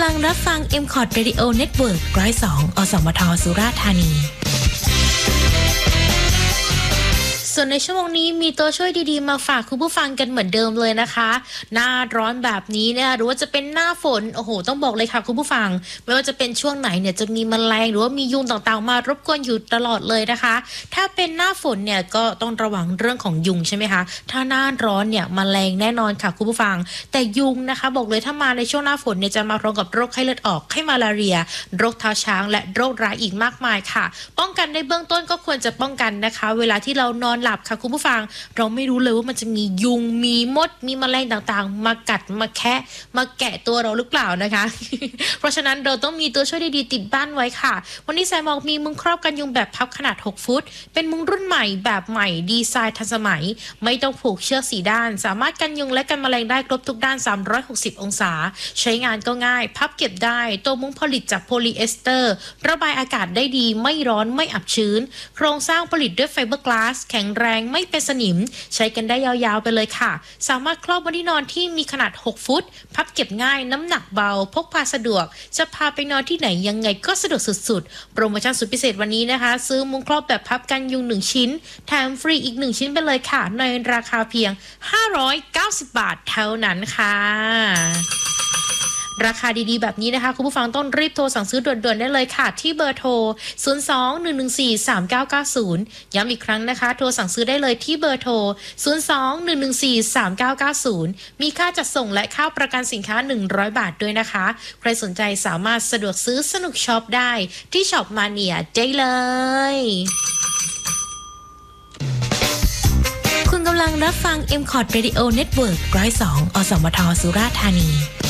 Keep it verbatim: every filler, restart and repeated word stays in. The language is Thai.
ลังรับฟัง เอ็ม คอร์ด Radio Network หนึ่งร้อยสอง อสมท สุราษฎร์ธานีส่วนในชั่วโมงนี้มีตัวช่วยดีๆมาฝากคุณผู้ฟังกันเหมือนเดิมเลยนะคะหน้าร้อนแบบนี้เนี่ยหรือว่าจะเป็นหน้าฝนโอ้โหต้องบอกเลยค่ะคุณผู้ฟังไม่ว่าจะเป็นช่วงไหนเนี่ยจะมีแมลงหรือว่ามียุงต่างๆมารบกวนอยู่ตลอดเลยนะคะถ้าเป็นหน้าฝนเนี่ยก็ต้องระวังเรื่องของยุงใช่ไหมคะถ้าหน้าร้อนเนี่ยแมลงแน่นอนค่ะคุณผู้ฟังแต่ยุงนะคะบอกเลยถ้ามาในช่วงหน้าฝนเนี่ยจะมาพร้อมกับโรคไข้เลือดออกไข้มาลาเรียโรคเท้าช้างและโรคร้ายอีกมากมายค่ะป้องกันในเบื้องต้นก็ควรจะป้องกันนะคะเวลาที่เรานอนหลับค่ะคุณผู้ฟังเราไม่รู้เลยว่ามันจะมียุงมีมดมีแมลงต่างๆมากัดมาแคะมาแกะตัวเราหรือเปล่านะคะ เพราะฉะนั้นเราต้องมีตัวช่วยดีๆติดบ้านไว้ค่ะวันนี้สายหมอกมีมุ้งครอบกันยุงแบบพับขนาดหกฟุตเป็นมุ้งรุ่นใหม่แบบใหม่ดีไซน์ทันสมัยไม่ต้องผูกเชือกสีด้านสามารถกันยุงและกันแมลงได้ครบทุกด้านสามร้อยหกสิบองศาใช้งานก็ง่ายพับเก็บได้ตัวมุ้งผลิตจากโพลีเอสเตอร์ระบายอากาศได้ดีไม่ร้อนไม่อับชื้นโครงสร้างผลิตด้วยไฟเบอร์กลาสแข็งแรงไม่เป็นสนิมใช้กันได้ยาวๆไปเลยค่ะสามารถครอบบนที่นอนที่มีขนาดหกฟุตพับเก็บง่ายน้ำหนักเบาพกพาสะดวกจะพาไปนอนที่ไหนยังไงก็สะดวกสุดๆโปรโมชั่นสุดพิเศษวันนี้นะคะซื้อมุ้งครอบแบบพับกันยุงหนึ่งชิ้นแถมฟรีอีกหนึ่งชิ้นไปเลยค่ะในราคาเพียงห้าร้อยเก้าสิบบาทเท่านั้นค่ะราคาดีๆแบบนี้นะคะคุณผู้ฟังต้องรีบโทรสั่งซื้อด่วนๆได้เลยค่ะที่เบอร์โทรศูนย์ สอง หนึ่ง หนึ่ง สี่ สาม เก้า เก้า ศูนย์ย้ำอีกครั้งนะคะโทรสั่งซื้อได้เลยที่เบอร์โทรศูนย์ สอง หนึ่ง หนึ่ง สี่ สาม เก้า เก้า ศูนย์มีค่าจัดส่งและค่าประกันสินค้าหนึ่งร้อยบาทด้วยนะคะใครสนใจสามารถสะดวกซื้อสนุกช็อปได้ที่ช็อปมาเนียได้เลยคุณกำลังรับฟัง เอ็ม คอร์ด Radio Network หนึ่งร้อยสอง อสมท สุราษฎร์ธานี